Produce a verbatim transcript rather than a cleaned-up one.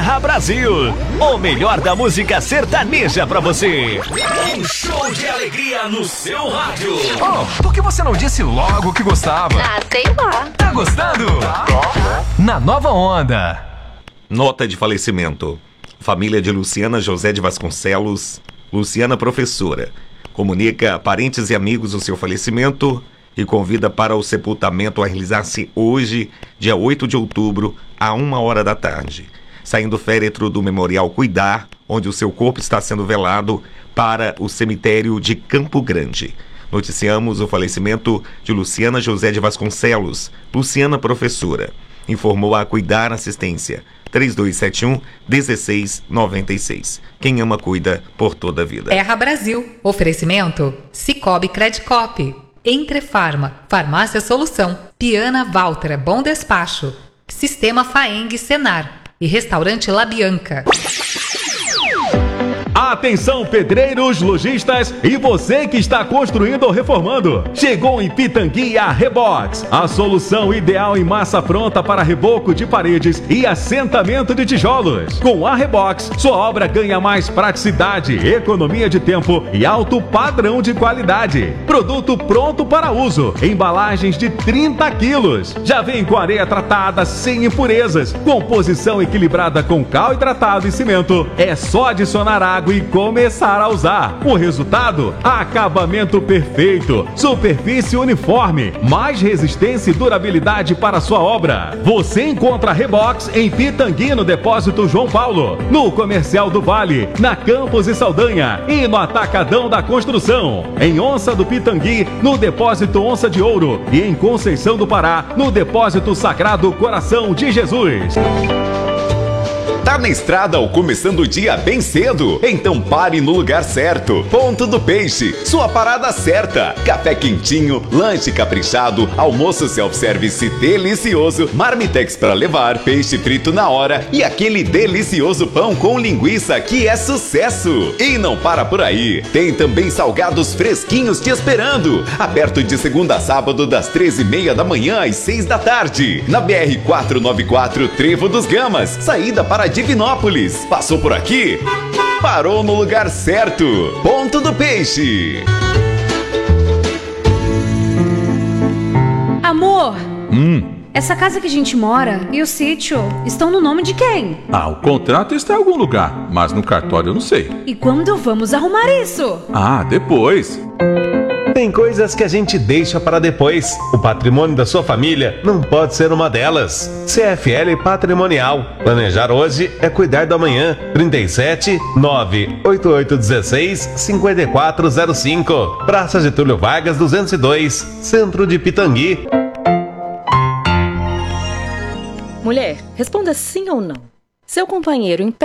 Terra Brasil, o melhor da música sertaneja pra você. Um show de alegria no seu rádio. Oh, por que você não disse logo que gostava? Ah, sei lá. Tá gostando? Na Nova Onda. Nota de falecimento. Família de Luciana José de Vasconcelos, Luciana professora, comunica a parentes e amigos o seu falecimento e convida para o sepultamento a realizar-se hoje, dia oito de outubro, a uma hora da tarde, saindo do féretro do Memorial Cuidar, onde o seu corpo está sendo velado, para o cemitério de Campo Grande. Noticiamos o falecimento de Luciana José de Vasconcelos, Luciana professora. Informou a Cuidar Assistência, três dois sete um, um seis nove seis. Quem ama, cuida por toda a vida. Terra Brasil. Oferecimento Cicobi Credicop. Entrefarma. Farmácia Solução. Piana Walter. Bom Despacho. Sistema Faeng Senar. E Restaurante La Bianca. Atenção, pedreiros, lojistas e você que está construindo ou reformando. Chegou em Pitangui a Rebox, a solução ideal em massa pronta para reboco de paredes e assentamento de tijolos. Com a Rebox, sua obra ganha mais praticidade, economia de tempo e alto padrão de qualidade. Produto pronto para uso, embalagens de trinta quilos. Já vem com areia tratada sem impurezas, composição equilibrada com cal hidratado e cimento. É só adicionar água e começar a usar. O resultado? Acabamento perfeito, superfície uniforme, mais resistência e durabilidade para sua obra. Você encontra a Rebox em Pitangui, no Depósito João Paulo, no Comercial do Vale, na Campos e Saldanha e no Atacadão da Construção. Em Onça do Pitangui, no Depósito Onça de Ouro e em Conceição do Pará, no Depósito Sagrado Coração de Jesus. Tá na estrada ou começando o dia bem cedo? Então pare no lugar certo. Ponto do Peixe, sua parada certa. Café quentinho, lanche caprichado, almoço self-service delicioso, marmitex para levar, peixe frito na hora e aquele delicioso pão com linguiça que é sucesso. E não para por aí, tem também salgados fresquinhos te esperando. Aberto de segunda a sábado das treze e meia da manhã às seis da tarde. Na B R quatrocentos e noventa e quatro, Trevo dos Gamas, saída para Divinópolis. Passou por aqui? Parou no lugar certo. Ponto do Peixe. Amor, Hum. essa casa que a gente mora e o sítio estão no nome de quem? Ah, o contrato está em algum lugar, mas no cartório eu não sei. E quando vamos arrumar isso? Ah, depois. Tem coisas que a gente deixa para depois. O patrimônio da sua família não pode ser uma delas. C F L Patrimonial. Planejar hoje é cuidar do amanhã. trinta e sete, nove oito oito um seis, cinco quatro zero cinco. Praça Getúlio Vargas duzentos e dois, Centro de Pitangui. Mulher, responda sim ou não. Seu companheiro